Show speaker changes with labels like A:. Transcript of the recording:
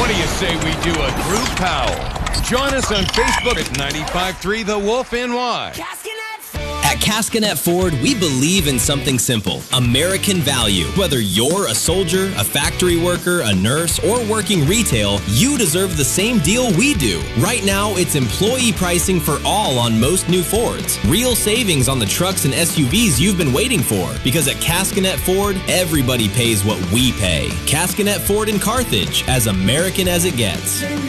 A: What do you say we do a group powwow? Join us on Facebook at 95.3 The Wolf NY.
B: At Caskinet Ford, we believe in something simple: American value. Whether you're a soldier, a factory worker, a nurse, or working retail, you deserve the same deal we do. Right now, it's employee pricing for all on most new Fords. Real savings on the trucks and SUVs you've been waiting for. Because at Caskinet Ford, everybody pays what we pay. Caskinet Ford in Carthage, as American as it gets.